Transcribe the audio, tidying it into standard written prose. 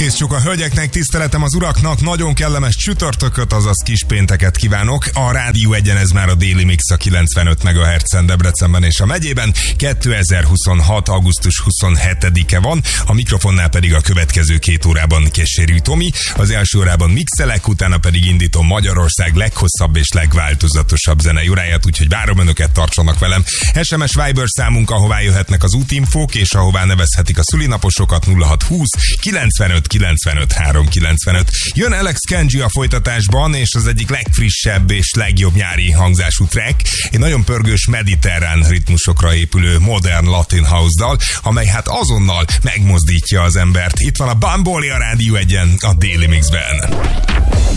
Kész csuk a hölgyeknek, tiszteletem az uraknak, nagyon kellemes csütörtököt, azaz kispénteket kívánok. A Rádió Egyen ez már a Déli Mix a 95 MHz-en Debrecenben és a megyében. 2026. augusztus 27-e van, a mikrofonnál pedig a következő 2 órában Keserű Tomi. Az első órában mixelek, utána pedig indítom Magyarország leghosszabb és legváltozatosabb zenei óráját, úgyhogy várom önöket, tartsanak velem. SMS Viber számunk, ahová jöhetnek az útinfók, és ahová nevezhetik a szülinaposokat 0620 95 95 395. Jön Alex Kenji a folytatásban, és az egyik legfrissebb és legjobb nyári hangzású track, egy nagyon pörgős mediterrán ritmusokra épülő modern latin house dal, amely hát azonnal megmozdítja az embert. Itt van a Bamboli a Rádió Egyen, a Déli Mixben.